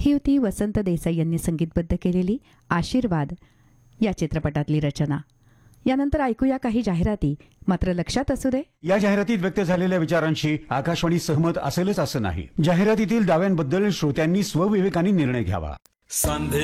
ही होती वसंत देसाई यांनी संगीतबद्ध केलेली आशीर्वाद या चित्रपटातली रचना. यानंतर ऐकूया काही जाहिराती. मात्र लक्षात असू दे, या जाहिरातीत व्यक्त झालेल्या विचारांशी आकाशवाणी सहमत असेलच असं नाही. जाहिरातीतील दाव्यांबद्दल श्रोत्यांनी स्वविवेकाने निर्णय घ्यावा.